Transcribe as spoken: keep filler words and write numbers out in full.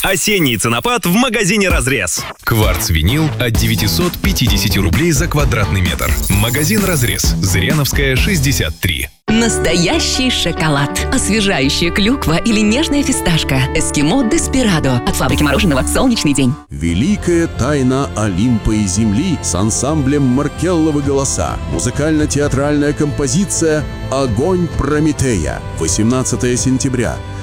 Осенний ценопад в магазине «Разрез». Кварц-винил от девятисот пятидесяти рублей за квадратный метр. Магазин «Разрез». Зыряновская, шестьдесят три. Настоящий шоколад. Освежающая клюква или нежная фисташка. Эскимо Деспирадо от фабрики мороженого «Солнечный день». Великая тайна Олимпа и Земли с ансамблем «Маркелловы голоса». Музыкально-театральная композиция «Огонь Прометея». восемнадцатого сентября.